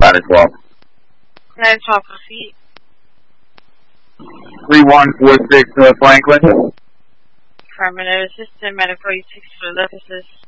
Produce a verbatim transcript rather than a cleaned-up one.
nine twelve. nine twelve, proceed. three one four six North Franklin. Affirmative. Assistant medical six for purposes.